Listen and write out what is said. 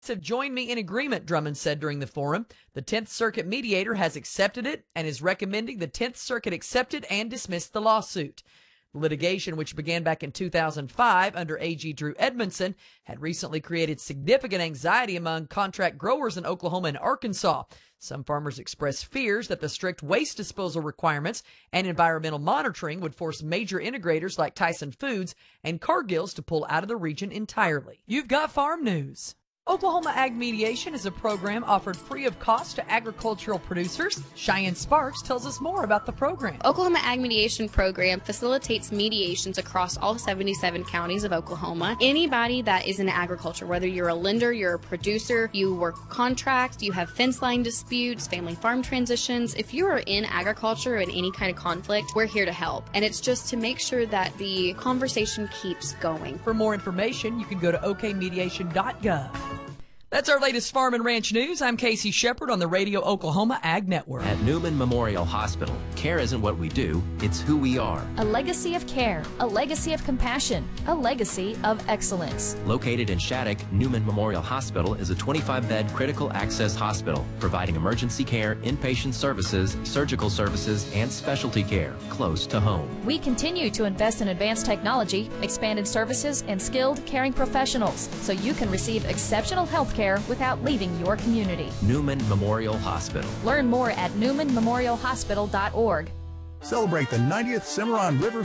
have joined me in agreement, Drummond said during the forum. The 10th Circuit mediator has accepted it and is recommending the 10th Circuit accept it and dismiss the lawsuit. The litigation, which began back in 2005 under AG Drew Edmondson, had recently created significant anxiety among contract growers in Oklahoma and Arkansas. Some farmers expressed fears that the strict waste disposal requirements and environmental monitoring would force major integrators like Tyson Foods and Cargill's to pull out of the region entirely. You've got farm news. Oklahoma Ag Mediation is a program offered free of cost to agricultural producers. Cheyenne Sparks tells us more about the program. Oklahoma Ag Mediation Program facilitates mediations across all 77 counties of Oklahoma. Anybody that is in agriculture, whether you're a lender, you're a producer, you work contract, you have fence line disputes, family farm transitions, if you are in agriculture in any kind of conflict, we're here to help. And it's just to make sure that the conversation keeps going. For more information, you can go to okmediation.gov. That's our latest farm and ranch news. I'm Casey Shepard on the Radio Oklahoma Ag Network. At Newman Memorial Hospital, care isn't what we do, it's who we are. A legacy of care, a legacy of compassion, a legacy of excellence. Located in Shattuck, Newman Memorial Hospital is a 25-bed critical access hospital, providing emergency care, inpatient services, surgical services, and specialty care close to home. We continue to invest in advanced technology, expanded services, and skilled caring professionals so you can receive exceptional health care without leaving your community. Newman Memorial Hospital. Learn more at newmanmemorialhospital.org. Celebrate the 90th Cimarron River